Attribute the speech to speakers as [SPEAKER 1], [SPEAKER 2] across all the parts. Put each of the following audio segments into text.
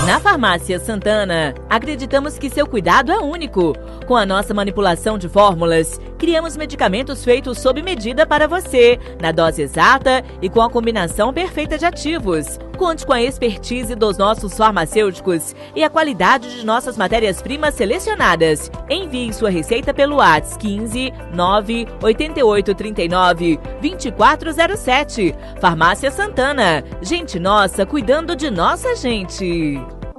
[SPEAKER 1] Na Farmácia Santana, acreditamos que seu cuidado é único. Com a nossa manipulação de fórmulas, criamos medicamentos feitos sob medida para você, na dose exata e com a combinação perfeita de ativos. Conte com a expertise dos nossos farmacêuticos e a qualidade de nossas matérias-primas selecionadas. Envie sua receita pelo WhatsApp 15 98839 2407. Farmácia Santana. Gente nossa cuidando de nossa gente.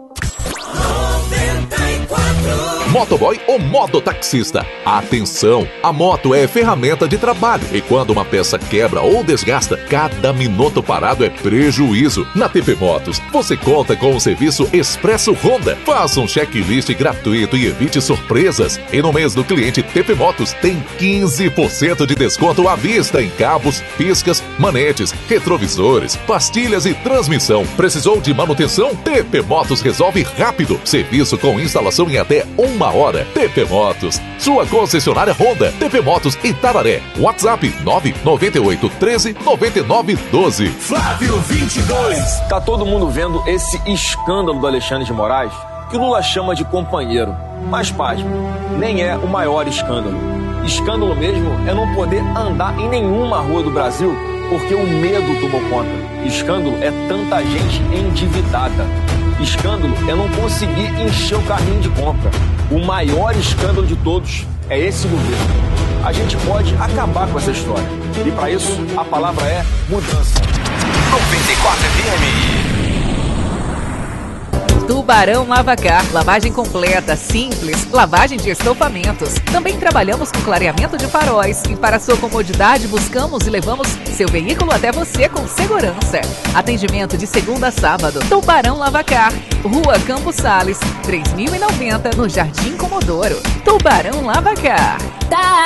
[SPEAKER 2] 94. Motoboy ou mototaxista? Atenção! A moto é ferramenta de trabalho e quando uma peça quebra ou desgasta, cada minuto parado é prejuízo. Na TP Motos, você conta com o serviço Expresso Honda. Faça um checklist gratuito e evite surpresas. E no mês do cliente TP Motos tem 15% de desconto à vista em cabos, piscas, manetes, retrovisores, pastilhas e transmissão. Precisou de manutenção? TP Motos resolve rápido. Serviço com instalação em até 1 hora. TP Motos, sua concessionária Honda. TP Motos Itararé. WhatsApp 998 13 99 12.
[SPEAKER 3] Flávio 22.
[SPEAKER 4] Tá todo mundo vendo esse escândalo do Alexandre de Moraes, que o Lula chama de companheiro. Mas, pasme, nem é o maior escândalo. Escândalo mesmo é não poder andar em nenhuma rua do Brasil porque o medo tomou conta. Escândalo é tanta gente endividada. Escândalo é não conseguir encher o carrinho de compra. O maior escândalo de todos é esse governo. A gente pode acabar com essa história. E para isso, a palavra é mudança.
[SPEAKER 3] 94 FM.
[SPEAKER 5] Tubarão Lavacar, lavagem completa, simples, lavagem de estofamentos. Também trabalhamos com clareamento de faróis e para sua comodidade buscamos e levamos seu veículo até você com segurança. Atendimento de segunda a sábado. Tubarão Lavacar, Rua Campos Sales, 3090, no Jardim Comodoro. Tubarão Lavacar.